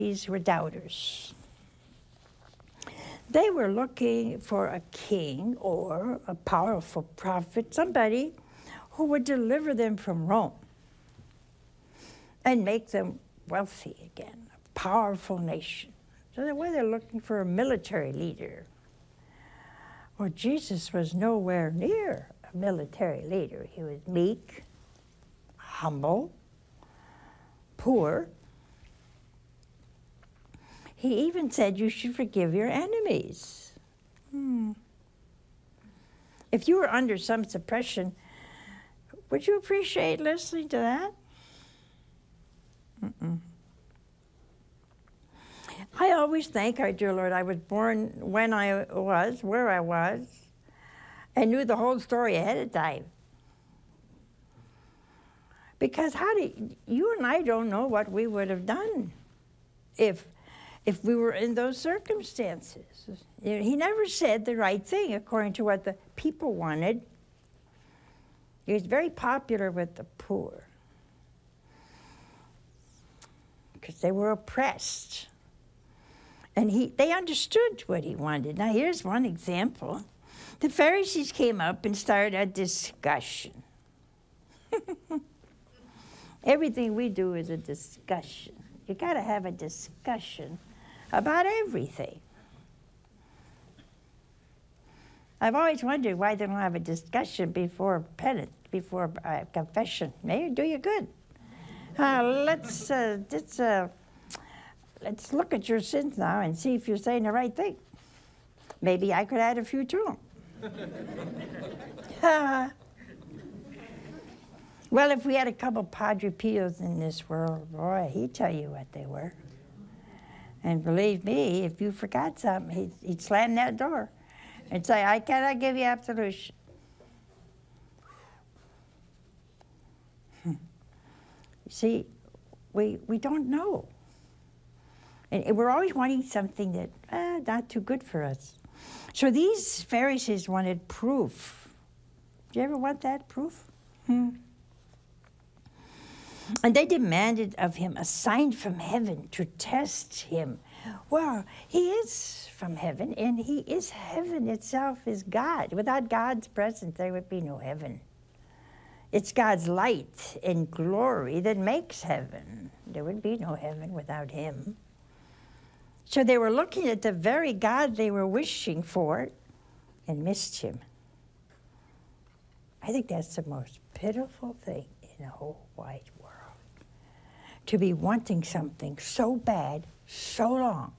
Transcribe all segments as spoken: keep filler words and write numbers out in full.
These were doubters. They were looking for a king or a powerful prophet, somebody who would deliver them from Rome and make them wealthy again, a powerful nation. So they were looking for a military leader. Well, Jesus was nowhere near a military leader. He was meek, humble, poor. He even said you should forgive your enemies. Hmm. If you were under some suppression, would you appreciate listening to that? Mm-mm. I always thank our dear Lord I was born when I was, where I was, and knew the whole story ahead of time. Because how do you, you and I don't know what we would have done if if we were in those circumstances. He never said the right thing according to what the people wanted. He was very popular with the poor because they were oppressed. And he, they understood what he wanted. Now, here's one example. The Pharisees came up and started a discussion. Everything we do is a discussion. You got to have a discussion about everything. I've always wondered why they don't have a discussion before penance, before uh, confession. Maybe do you good. Uh, let's uh, let's uh, let's look at your sins now and see if you're saying the right thing. Maybe I could add a few to them. uh, well, if we had a couple Padre Pios in this world, boy, he'd tell you what they were. And believe me, if you forgot something, he'd, he'd slam that door and say, I cannot give you absolution. Hmm. See, we, we don't know. And we're always wanting something that, eh, not too good for us. So these Pharisees wanted proof. Do you ever want that proof? Hmm. And they demanded of him a sign from heaven to test him. Well, he is from heaven, and he is heaven itself, is God. Without God's presence, there would be no heaven. It's God's light and glory that makes heaven. There would be no heaven without him. So they were looking at the very God they were wishing for and missed him. I think that's the most pitiful thing in the whole wide world. To be wanting something so bad, so long,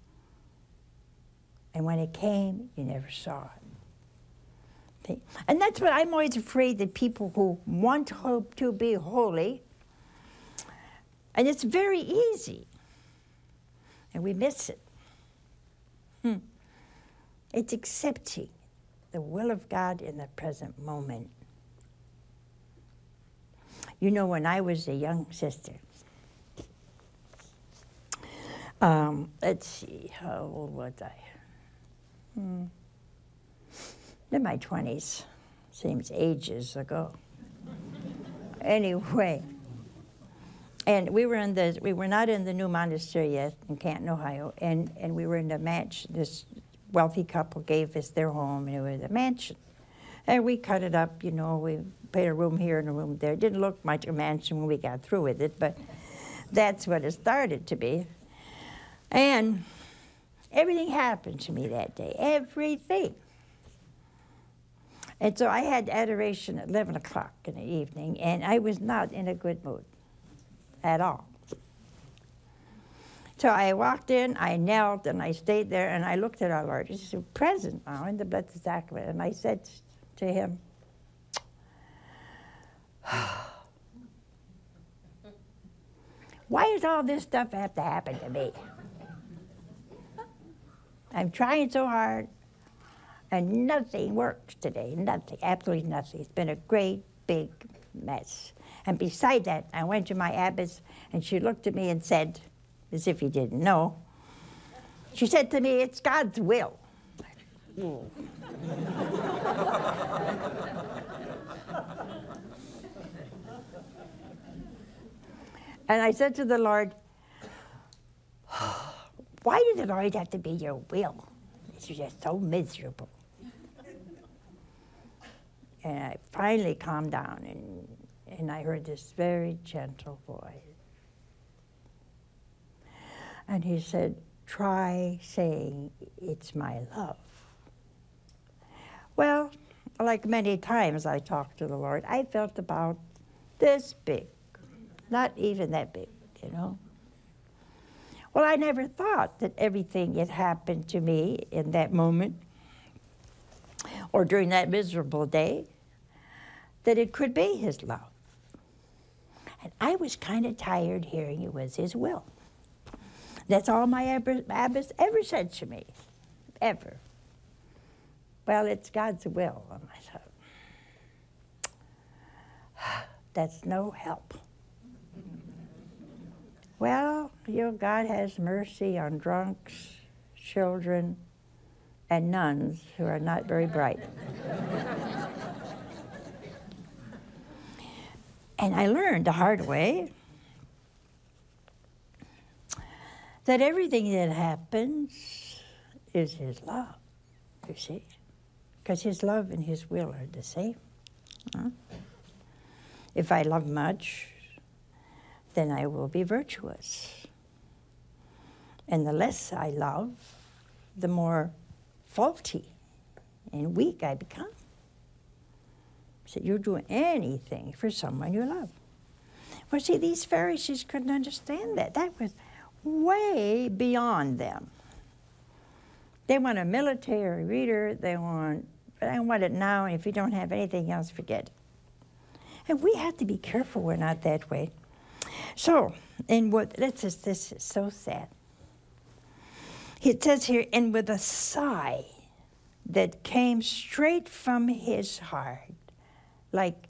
and when it came, you never saw it. And that's what I'm always afraid that people who want hope to be holy, and it's very easy, and we miss it. Hmm. It's accepting the will of God in the present moment. You know, when I was a young sister, Um, let's see, how old was I? Hmm. In my twenties. Seems ages ago. Anyway, and we were in the, we were not in the new monastery yet in Canton, Ohio, and, and we were in the mansion. This wealthy couple gave us their home, and it was a mansion. And we cut it up, you know, we put a room here and a room there. It didn't look much a mansion when we got through with it, but that's what it started to be. And everything happened to me that day, everything. And so I had adoration at eleven o'clock in the evening, and I was not in a good mood at all. So I walked in, I knelt, and I stayed there, and I looked at our Lord. He's present now in the Blessed Sacrament, and I said to him, why does all this stuff have to happen to me? I'm trying so hard, and nothing works today, nothing, absolutely nothing. It's been a great, big mess. And beside that, I went to my abbess, and she looked at me and said, as if he didn't know, she said to me, it's God's will. And I said to the Lord, Why does it always have to be your will? It's just so miserable. And I finally calmed down, and, and I heard this very gentle voice. And he said, try saying, it's my love. Well, like many times I talked to the Lord, I felt about this big, not even that big, you know. Well, I never thought that everything that happened to me in that moment or during that miserable day, that it could be his love. And I was kind of tired hearing it was his will. That's all my Abba ever said to me, ever. Well, it's God's will. And I thought, that's no help. Well, you know, God has mercy on drunks, children, and nuns who are not very bright. And I learned the hard way that everything that happens is his love, you see. Because his love and his will are the same. Huh? If I love much, then I will be virtuous. And the less I love, the more faulty and weak I become. So you're doing anything for someone you love. Well, see, these Pharisees couldn't understand that. That was way beyond them. They want a military reader. They want, but I want it now, and if you don't have anything else, forget it. And we have to be careful we're not that way. So, and what, this is, this is so sad. It says here, and with a sigh that came straight from his heart, like,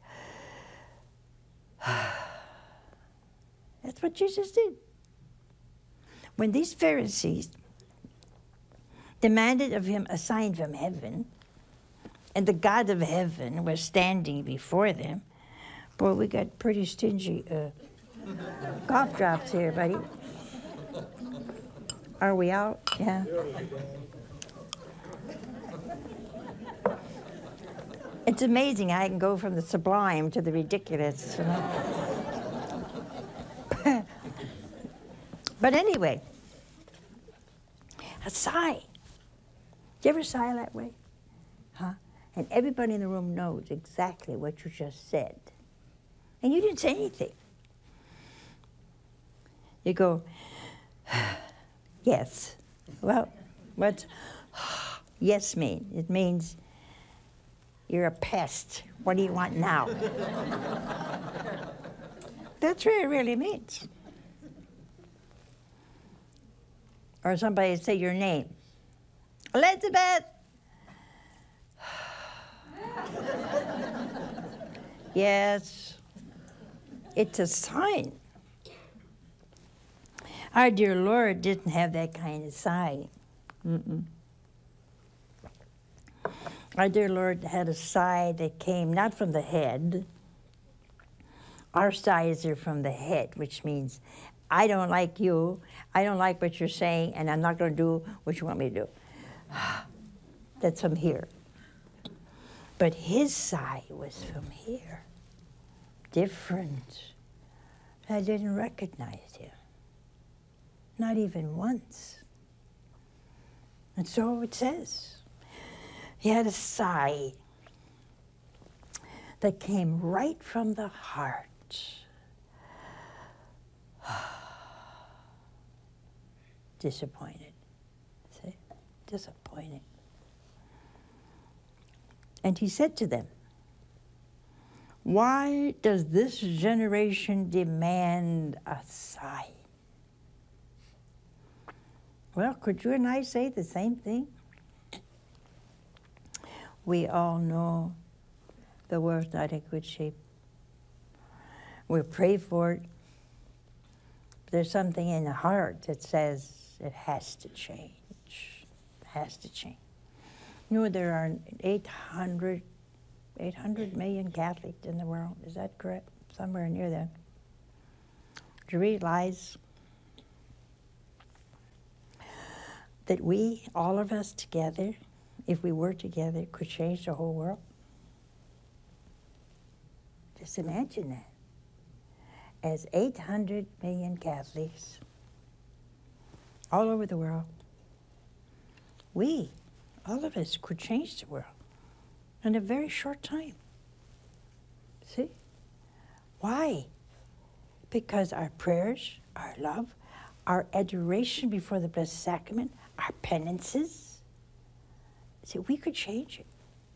that's what Jesus did. When these Pharisees demanded of him a sign from heaven, and the God of heaven was standing before them, boy, we got pretty stingy uh, cough drops here, buddy. Are we out? Yeah. It's amazing I can go from the sublime to the ridiculous. You know? But anyway, a sigh. Do you ever sigh that way? Huh? And everybody in the room knows exactly what you just said. And you didn't say anything. You go, yes. Well, what's yes mean? It means you're a pest. What do you want now? That's what it really means. Or somebody say your name. Elizabeth! Yes, it's a sign. Our dear Lord didn't have that kind of sign. Mm-mm. Our dear Lord had a sigh that came not from the head. Our sighs are from the head, which means I don't like you, I don't like what you're saying, and I'm not going to do what you want me to do. That's from here. But his sigh was from here. Different. I didn't recognize him. Not even once. And so it says. He had a sigh that came right from the heart. Disappointed. See? Disappointed. And he said to them, why does this generation demand a sign? Well, could you and I say the same thing? We all know the world's not in good shape. We pray for it. But there's something in the heart that says it has to change. It has to change. You know, there are eight hundred, eight hundred million Catholics in the world. Is that correct? Somewhere near that. Do you realize that we, all of us together, if we were together, could change the whole world? Just imagine that. As eight hundred million Catholics all over the world, we, all of us, could change the world in a very short time. See? Why? Because our prayers, our love, our adoration before the Blessed Sacrament, our penances, see, we could change it.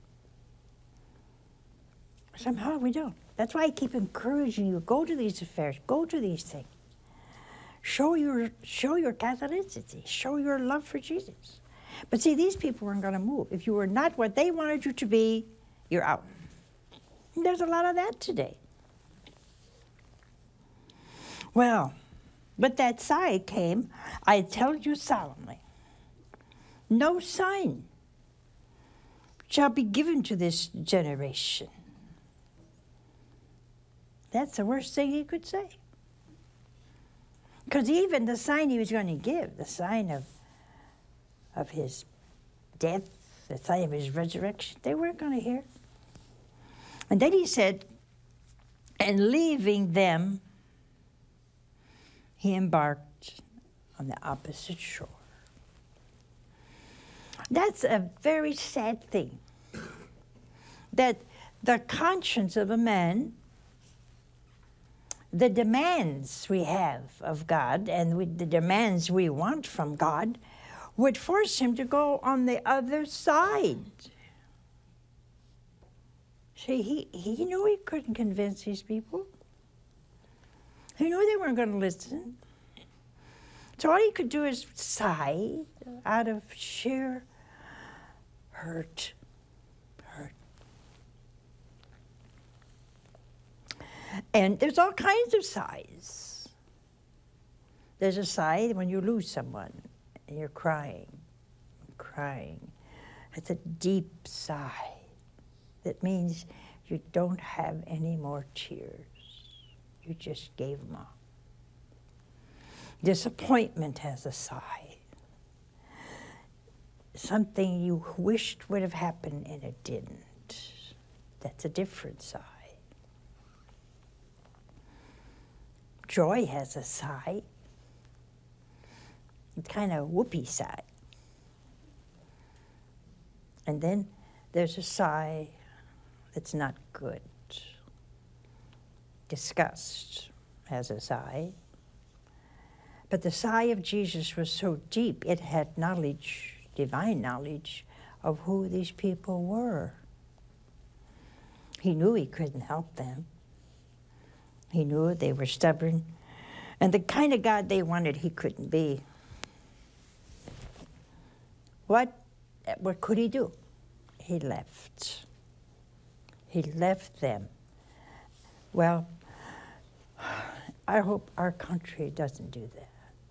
Somehow we don't. That's why I keep encouraging you, go to these affairs, go to these things. Show your, show your Catholicity, show your love for Jesus. But see, these people weren't going to move. If you were not what they wanted you to be, you're out. And there's a lot of that today. Well, but that sign came, I tell you solemnly, no sign shall be given to this generation. That's the worst thing he could say. Because even the sign he was going to give, the sign of, of his death, the sign of his resurrection, they weren't going to hear. And then he said, and leaving them, he embarked on the opposite shore. That's a very sad thing, that the conscience of a man, the demands we have of God and we, the demands we want from God would force him to go on the other side. See, he, he knew he couldn't convince these people. He knew they weren't going to listen. So all he could do is sigh out of sheer hurt. Hurt. And there's all kinds of sighs. There's a sigh when you lose someone and you're crying, crying. It's a deep sigh. That means you don't have any more tears. You just gave them up. Disappointment has a sigh. Something you wished would have happened and it didn't. That's a different sigh. Joy has a sigh. It's kind of a whoopee sigh. And then there's a sigh that's not good. Disgust has a sigh. But the sigh of Jesus was so deep, it had knowledge, divine knowledge, of who these people were. He knew he couldn't help them. He knew they were stubborn. And the kind of God they wanted, he couldn't be. What, what could he do? He left. He left them. Well, I hope our country doesn't do that.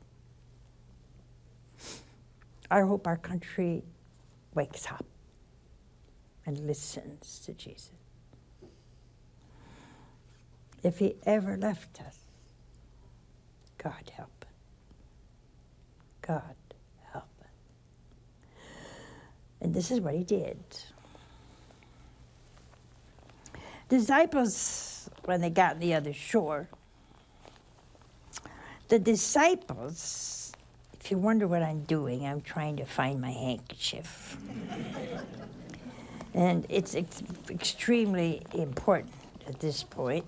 I hope our country wakes up and listens to Jesus. If he ever left us, God help it. God help it. And this is what he did. Disciples, when they got on the other shore, the disciples, if you wonder what I'm doing, I'm trying to find my handkerchief. And it's ex extremely important at this point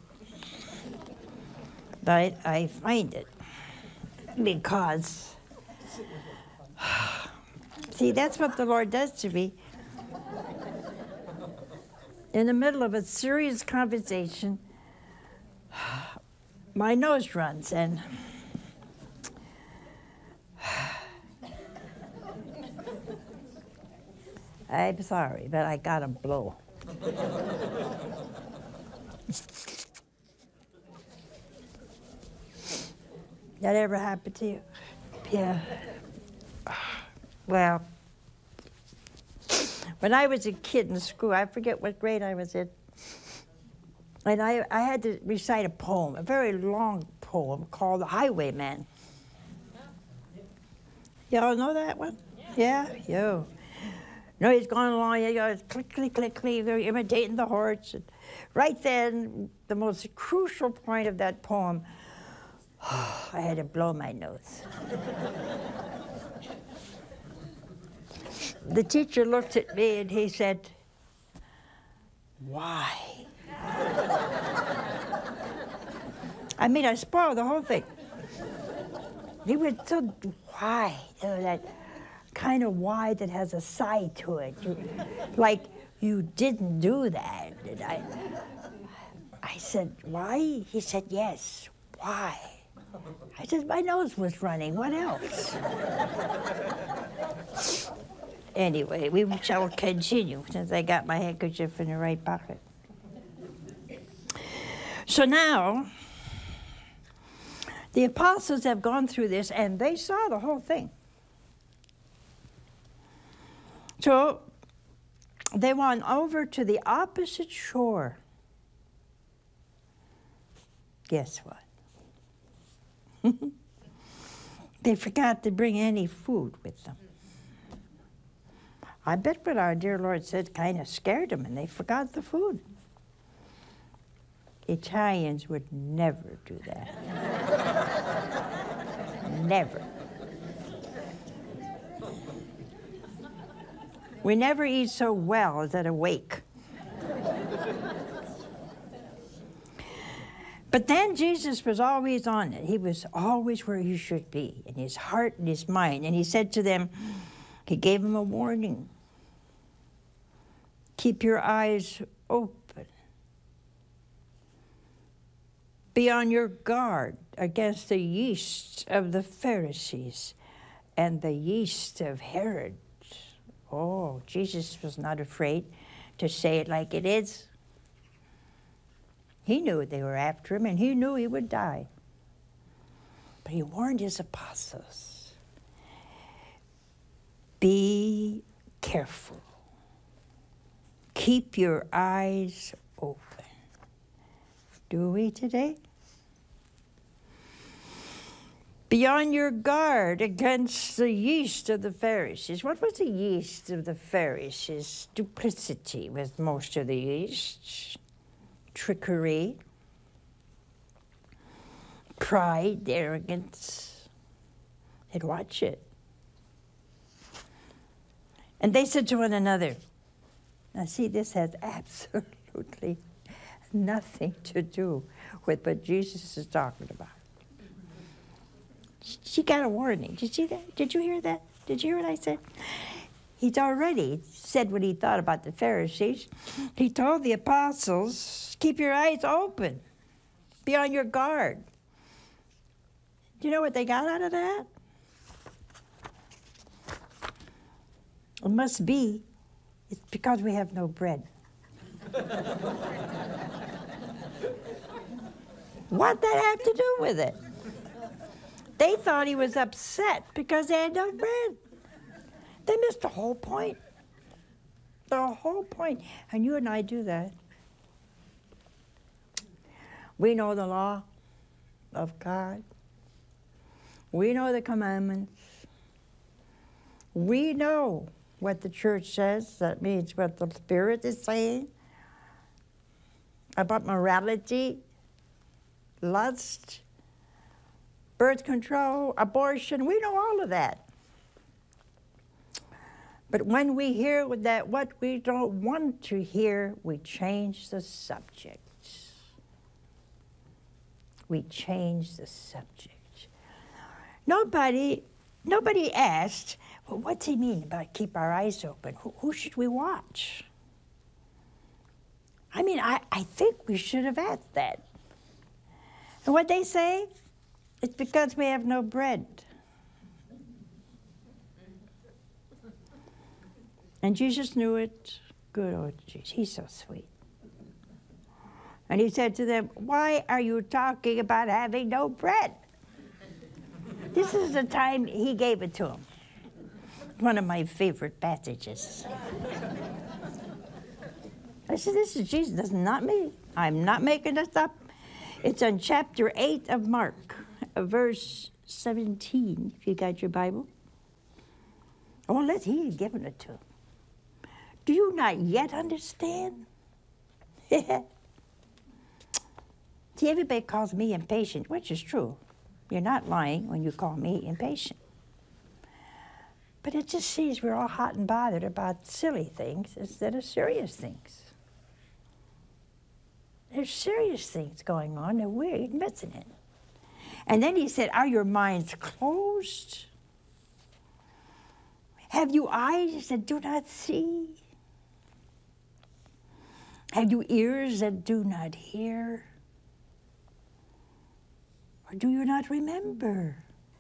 that I find it. Because, see, that's what the Lord does to me. In the middle of a serious conversation, my nose runs, and I'm sorry, but I got a blow. That ever happened to you? Yeah. Well, when I was a kid in school, I forget what grade I was in, and I, I had to recite a poem, a very long poem called The Highwayman. Y'all know that one? Yeah. Yeah, yo. No, he's going along, he goes click, click, click, click, they're imitating the horse. And right then, the most crucial point of that poem, I had to blow my nose. The teacher looked at me and he said, why? I mean, I spoiled the whole thing. He was so, why? You know, that kind of why that has a side to it. You, like, you didn't do that. And I, I said, why? He said, yes, why? I said, my nose was running, what else? Anyway, we shall continue since I got my handkerchief in the right pocket. So now, the apostles have gone through this and they saw the whole thing. So they went over to the opposite shore. Guess what? They forgot to bring any food with them. I bet what our dear Lord said kind of scared them, and they forgot the food. Italians would never do that. Never. We never eat so well as at a wake. But then Jesus was always on it. He was always where he should be, in his heart and his mind. And he said to them, he gave them a warning. Keep your eyes open. Be on your guard against the yeast of the Pharisees and the yeast of Herod. Oh, Jesus was not afraid to say it like it is. He knew they were after him, and he knew he would die. But he warned his apostles, be careful. Keep your eyes open. Do we today? Be on your guard against the yeast of the Pharisees. What was the yeast of the Pharisees? Duplicity was most of the yeast. Trickery. Pride, arrogance. They'd watch it. And they said to one another, now see, this has absolutely nothing to do with what Jesus is talking about. She got a warning. Did you see that? Did you hear that? Did you hear what I said? He's already said what he thought about the Pharisees. He told the apostles, keep your eyes open. Be on your guard. Do you know what they got out of that? It must be, it's because we have no bread. What that have to do with it? They thought he was upset because they had no bread. They missed the whole point. The whole point. And you and I do that. We know the law of God. We know the commandments. We know what the church says. That means what the Spirit is saying about morality, lust, birth control, abortion. We know all of that. But when we hear that what we don't want to hear, we change the subject. We change the subject. Nobody, nobody asked, well, what's he mean about keep our eyes open? Who, who should we watch? I mean, I, I think we should have asked that. And what they say? It's because we have no bread. And Jesus knew it. Good old Jesus. He's so sweet. And he said to them, why are you talking about having no bread? This is the time he gave it to them. One of my favorite passages. I said, this is Jesus, this is not me. I'm not making this up. It's on chapter eight of Mark, verse seventeen, if you got your Bible. Unless he had given it to him. Do you not yet understand? See, everybody calls me impatient, which is true. You're not lying when you call me impatient. But it just seems we're all hot and bothered about silly things instead of serious things. There's serious things going on that we're missing it. And then he said, are your minds closed? Have you eyes that do not see? Have you ears that do not hear? Or do you not remember?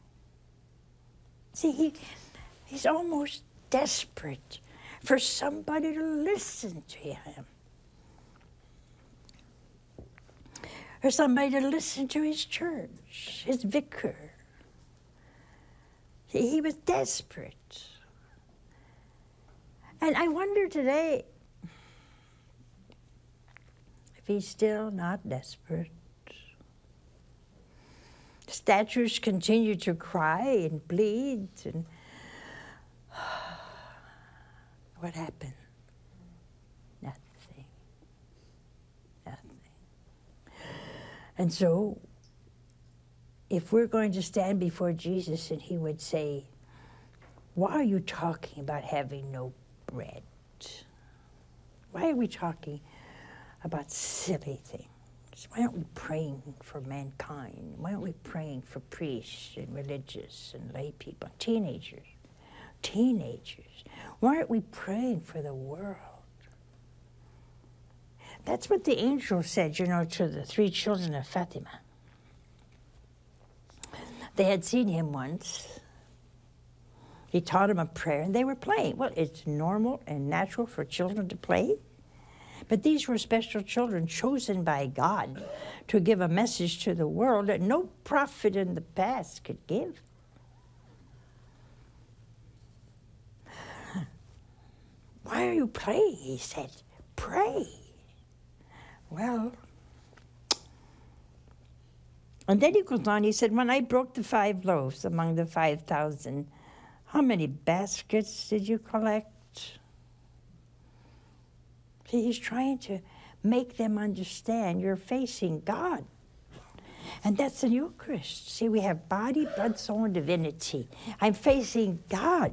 See, he, he's almost desperate for somebody to listen to him. For somebody to listen to his church, his vicar. See, he was desperate. And I wonder today if he's still not desperate. Statues continue to cry and bleed. And what happened? Nothing. Nothing. And so, if we're going to stand before Jesus and he would say, why are you talking about having no bread? Why are we talking about silly things? Why aren't we praying for mankind? Why aren't we praying for priests and religious and lay people, teenagers, teenagers? Why aren't we praying for the world? That's what the angel said, you know, to the three children of Fatima. They had seen him once. He taught them a prayer, and they were playing. Well, it's normal and natural for children to play. But these were special children chosen by God to give a message to the world that no prophet in the past could give. Why are you praying? He said, pray. Well, and then he goes on, he said, when I broke the five loaves among the five thousand, how many baskets did you collect? See, he's trying to make them understand you're facing God. And that's the Eucharist. See, we have body, blood, soul, and divinity. I'm facing God.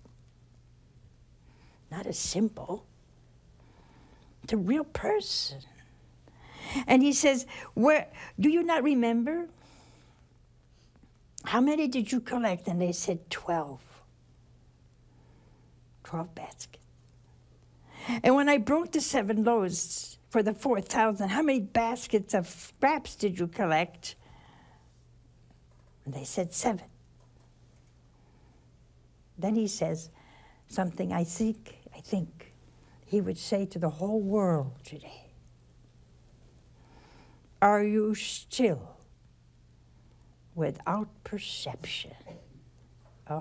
Not a symbol. It's a real person. And he says, "Where do you not remember? How many did you collect?" And they said, twelve. Twelve baskets. And when I broke the seven loaves for the four thousand, how many baskets of scraps did you collect? And they said, seven. Then he says something I think, I think he would say to the whole world today. Are you still without perception? Oh.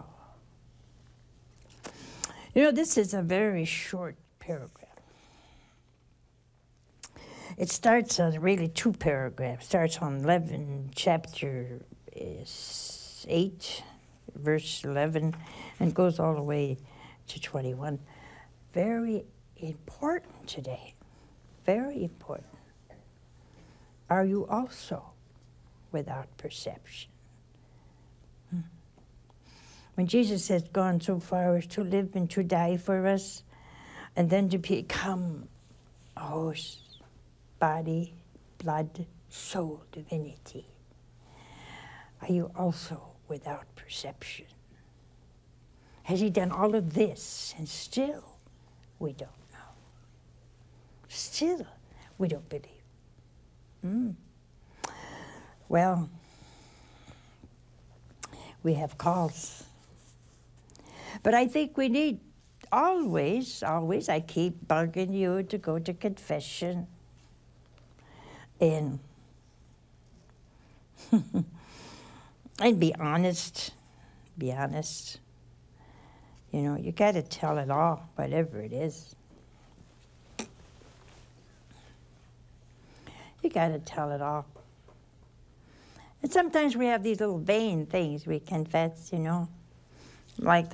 You know, this is a very short paragraph. It starts on really two paragraphs. It starts on eleven, chapter eight, verse eleven, and goes all the way to twenty-one. Very important today. Very important. Are you also without perception? Hmm. When Jesus has gone so far as to live and to die for us, and then to become a host, body, blood, soul, divinity, are you also without perception? Has he done all of this, and still we don't know? Still we don't believe. Mm. Well, we have calls. But I think we need always, always, I keep bugging you to go to confession. And, and be honest. Be honest. You know, you got to tell it all, whatever it is. You got to tell it all. And sometimes we have these little vain things we confess, you know, like the